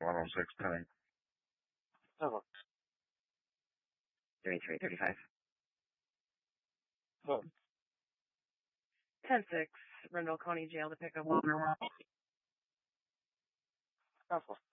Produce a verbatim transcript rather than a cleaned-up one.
one oh six ten. Oh, thirty-three thirty-five. oh. ten six, Rendell County Jail to pick up Walter. Awful.